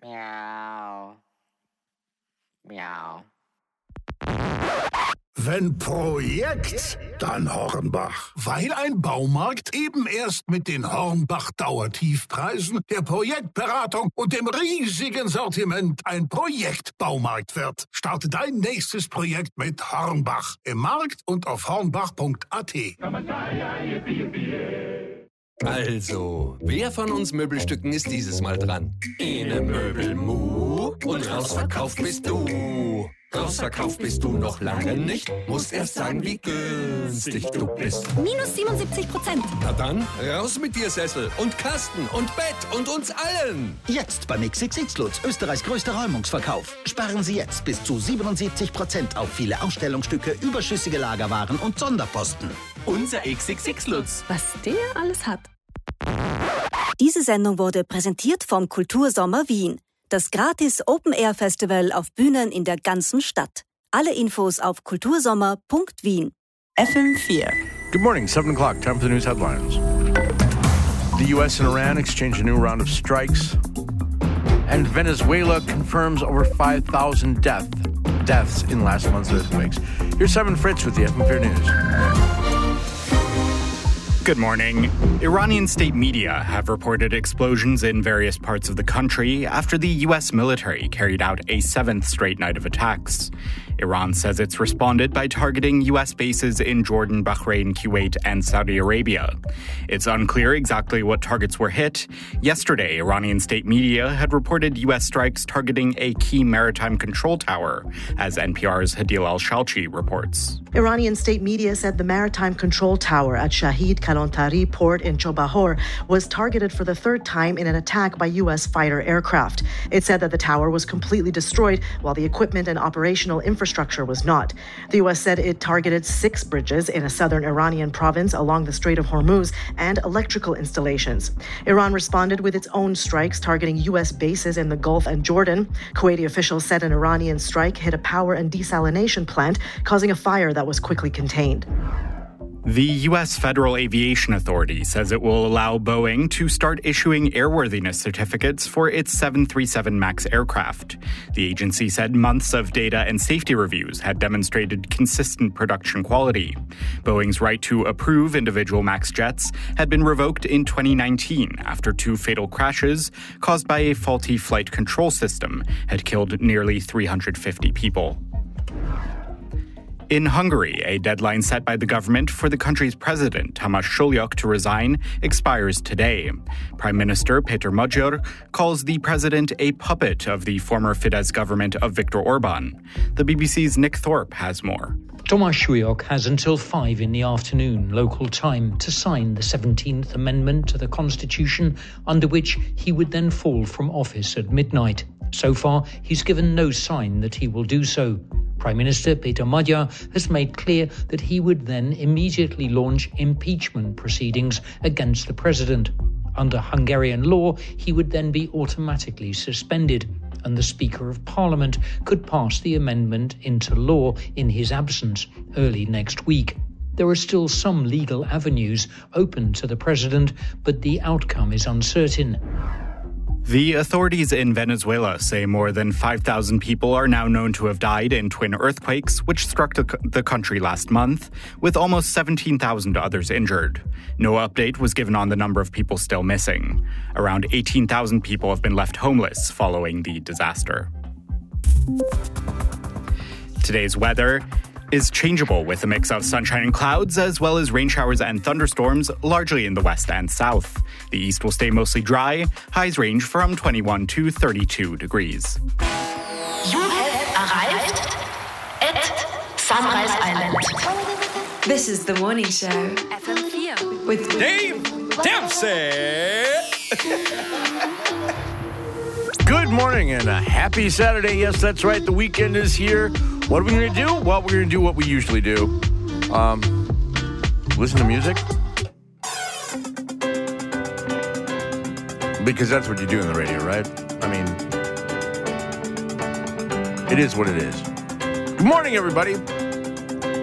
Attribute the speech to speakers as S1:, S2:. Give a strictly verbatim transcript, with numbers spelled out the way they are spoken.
S1: Miau. Miau.
S2: Wenn Projekt, dann Hornbach. Weil ein Baumarkt eben erst mit den Hornbach-Dauertiefpreisen, der Projektberatung und dem riesigen Sortiment ein Projektbaumarkt wird. Starte dein nächstes Projekt mit Hornbach. Im Markt und auf hornbach punkt a t.
S3: Also, wer von uns Möbelstücken ist dieses Mal dran? Ene Möbelmu und rausverkauft bist du. Rausverkauft bist du noch lange nicht. Musst erst sagen, wie günstig du bist.
S4: Minus siebenundsiebzig Prozent.
S3: Na dann, raus mit dir, Sessel und Kasten und Bett und uns allen.
S5: Jetzt beim X X X Lutz, Österreichs größter Räumungsverkauf. Sparen Sie jetzt bis zu siebenundsiebzig Prozent auf viele Ausstellungsstücke, überschüssige Lagerwaren und Sonderposten.
S6: Unser X X X Lutz.
S4: Was der alles hat.
S7: Diese Sendung wurde präsentiert vom Kultursommer Wien. Das gratis Open-Air-Festival auf Bühnen in der ganzen Stadt. Alle Infos auf kultursommer punkt wien.
S8: F M vier.
S9: Good morning, seven o'clock, time for the news headlines. The U S and Iran exchange a new round of strikes. And Venezuela confirms over five thousand death, deaths in last month's earthquakes. Here's Simon Fritz with the F M four News.
S10: Good morning. Iranian state media have reported explosions in various parts of the country after the U S military carried out a seventh straight night of attacks. Iran says it's responded by targeting U S bases in Jordan, Bahrain, Kuwait, and Saudi Arabia. It's unclear exactly what targets were hit. Yesterday, Iranian state media had reported U S strikes targeting a key maritime control tower, as N P R's Hadil al-Shalchi reports.
S11: Iranian state media said the maritime control tower at Shahid Kalontari port in Chobahor was targeted for the third time in an attack by U S fighter aircraft. It said that the tower was completely destroyed while the equipment and operational infrastructure was not. The U S said it targeted six bridges in a southern Iranian province along the Strait of Hormuz and electrical installations. Iran responded with its own strikes targeting U S bases in the Gulf and Jordan. Kuwaiti officials said an Iranian strike hit a power and desalination plant, causing a fire that was quickly contained.
S10: The U S Federal Aviation Authority says it will allow Boeing to start issuing airworthiness certificates for its seven thirty-seven MAX aircraft. The agency said months of data and safety reviews had demonstrated consistent production quality. Boeing's right to approve individual MAX jets had been revoked in twenty nineteen after two fatal crashes caused by a faulty flight control system had killed nearly three hundred fifty people. In Hungary, a deadline set by the government for the country's president, Tamás Sulyok, to resign expires today. Prime Minister Péter Magyar calls the president a puppet of the former Fidesz government of Viktor Orban. The B B C's Nick Thorpe has more.
S12: Tamás Sulyok has until five in the afternoon local time to sign the seventeenth Amendment to the Constitution, under which he would then fall from office at midnight. So far, he's given no sign that he will do so. Prime Minister Péter Magyar has made clear that he would then immediately launch impeachment proceedings against the president. Under Hungarian law, he would then be automatically suspended, and the Speaker of Parliament could pass the amendment into law in his absence early next week. There are still some legal avenues open to the president, but the outcome is uncertain.
S10: The authorities in Venezuela say more than five thousand people are now known to have died in twin earthquakes, which struck the country last month, with almost seventeen thousand others injured. No update was given on the number of people still missing. Around eighteen thousand people have been left homeless following the disaster. Today's weather is changeable with a mix of sunshine and clouds, as well as rain showers and thunderstorms, largely in the west and south. The east will stay mostly dry. Highs range from twenty-one to thirty-two degrees.
S13: You have arrived at Sunrise Island.
S8: This is the morning show.
S4: F M four.
S8: With
S3: Dave Dempsey.
S9: Good morning and a happy Saturday. Yes, that's right. The weekend is here. What are we going to do? Well, we're going to do what we usually do. Um, listen to music. Because that's what you do in the radio, right? I mean, it is what it is. Good morning, everybody.